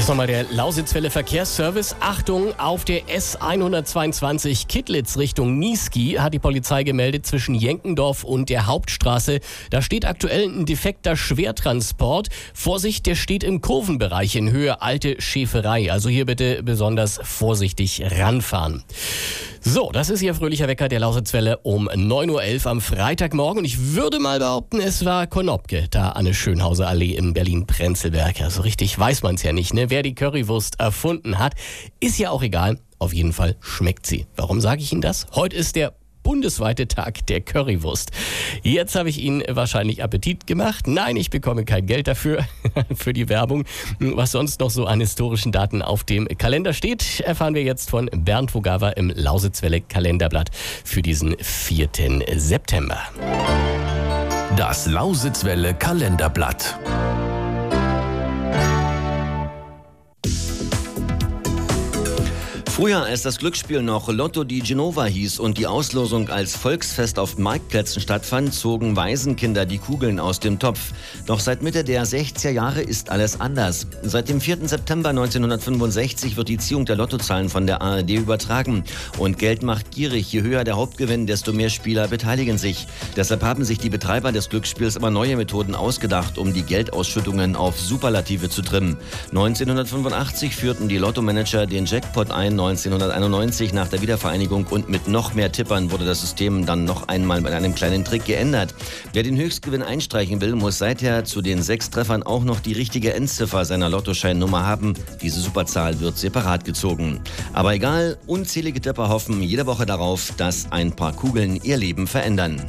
Jetzt nochmal der Lausitzwelle Verkehrsservice. Achtung, auf der S122 Kittlitz Richtung Niesky hat die Polizei gemeldet zwischen Jenkendorf und der Hauptstraße. Da steht aktuell ein defekter Schwertransport. Vorsicht, der steht im Kurvenbereich in Höhe Alte Schäferei. Also hier bitte besonders vorsichtig ranfahren. So, das ist Ihr fröhlicher Wecker der Lausitzwelle um 9.11 Uhr am Freitagmorgen. Und ich würde mal behaupten, es war Konopke da an der Schönhauser Allee in Berlin-Prenzlberg. Also richtig weiß man es ja nicht, ne? Wer die Currywurst erfunden hat, ist ja auch egal. Auf jeden Fall schmeckt sie. Warum sage ich Ihnen das? Heute ist der bundesweite Tag der Currywurst. Jetzt habe ich Ihnen wahrscheinlich Appetit gemacht. Nein, ich bekomme kein Geld dafür, für die Werbung. Was sonst noch so an historischen Daten auf dem Kalender steht, erfahren wir jetzt von Bernd Vogawa im Lausitzwelle Kalenderblatt für diesen 4. September. Das Lausitzwelle Kalenderblatt. Früher, als das Glücksspiel noch Lotto di Genova hieß und die Auslosung als Volksfest auf Marktplätzen stattfand, zogen Waisenkinder die Kugeln aus dem Topf. Doch seit Mitte der 60er Jahre ist alles anders. Seit dem 4. September 1965 wird die Ziehung der Lottozahlen von der ARD übertragen. Und Geld macht gierig. Je höher der Hauptgewinn, desto mehr Spieler beteiligen sich. Deshalb haben sich die Betreiber des Glücksspiels immer neue Methoden ausgedacht, um die Geldausschüttungen auf Superlative zu trimmen. 1985 führten die Lottomanager den Jackpot ein. 1991 nach der Wiedervereinigung und mit noch mehr Tippern wurde das System dann noch einmal mit einem kleinen Trick geändert. Wer den Höchstgewinn einstreichen will, muss seither zu den 6 Treffern auch noch die richtige Endziffer seiner Lottoscheinnummer haben. Diese Superzahl wird separat gezogen. Aber egal, unzählige Tipper hoffen jede Woche darauf, dass ein paar Kugeln ihr Leben verändern.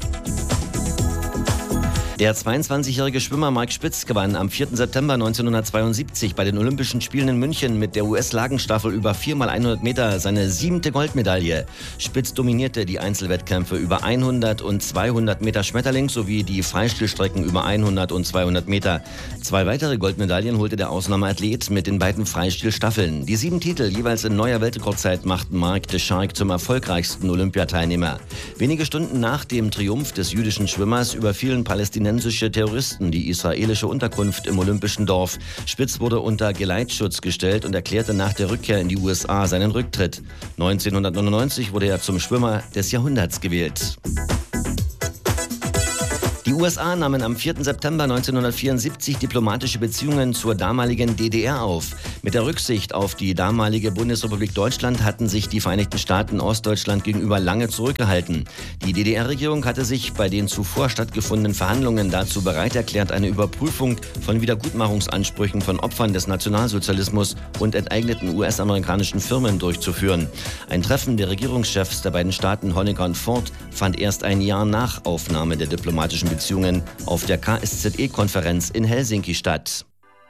Der 22-jährige Schwimmer Mike Spitz gewann am 4. September 1972 bei den Olympischen Spielen in München mit der US-Lagenstaffel über 4x100 Meter seine 7. Goldmedaille. Spitz dominierte die Einzelwettkämpfe über 100 und 200 Meter Schmetterling sowie die Freistilstrecken über 100 und 200 Meter. 2 weitere Goldmedaillen holte der Ausnahmeathlet mit den beiden Freistilstaffeln. Die 7 Titel, jeweils in neuer Weltrekordzeit, machten Mark the Shark zum erfolgreichsten Olympiateilnehmer. Wenige Stunden nach dem Triumph des jüdischen Schwimmers überfielen palästinensische Terroristen die israelische Unterkunft im Olympischen Dorf. Spitz wurde unter Geleitschutz gestellt und erklärte nach der Rückkehr in die USA seinen Rücktritt. 1999 wurde er zum Schwimmer des Jahrhunderts gewählt. Die USA nahmen am 4. September 1974 diplomatische Beziehungen zur damaligen DDR auf. Mit der Rücksicht auf die damalige Bundesrepublik Deutschland hatten sich die Vereinigten Staaten Ostdeutschland gegenüber lange zurückgehalten. Die DDR-Regierung hatte sich bei den zuvor stattgefundenen Verhandlungen dazu bereit erklärt, eine Überprüfung von Wiedergutmachungsansprüchen von Opfern des Nationalsozialismus und enteigneten US-amerikanischen Firmen durchzuführen. Ein Treffen der Regierungschefs der beiden Staaten Honecker und Ford fand erst ein Jahr nach Aufnahme der diplomatischen Beziehungen auf der KSZE-Konferenz in Helsinki statt.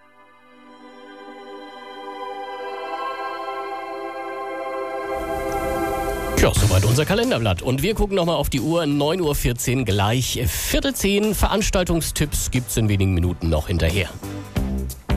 Ja, soweit unser Kalenderblatt. Und wir gucken nochmal auf die Uhr. 9.14 Uhr gleich. 9:45. Veranstaltungstipps gibt's in wenigen Minuten noch hinterher.